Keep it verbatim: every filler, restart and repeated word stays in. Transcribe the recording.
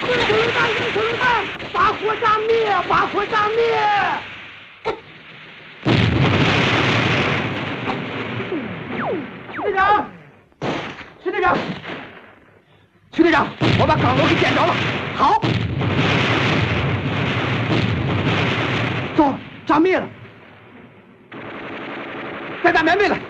兄弟们，兄弟们，把火炸灭！把火炸灭！徐队长，徐队长，徐队长，我把岗楼给点着了。好，走，炸灭了。再打棉被来。